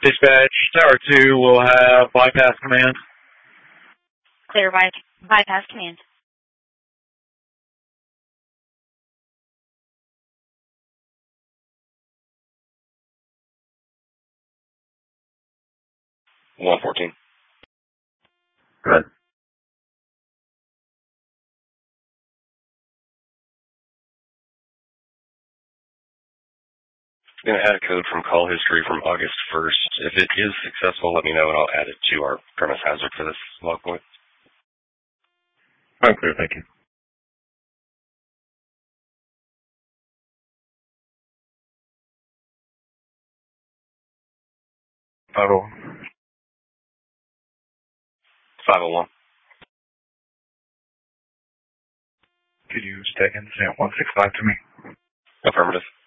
Dispatch, Tower 2 will have bypass command. Clear bypass command. $114. Go ahead. I'm going to add a code from call history from August 1st. If it is successful, let me know and I'll add it to our premise hazard for this log point. All right, clear, thank you. Oh. 501. Could you stay in 165 to me? Affirmative.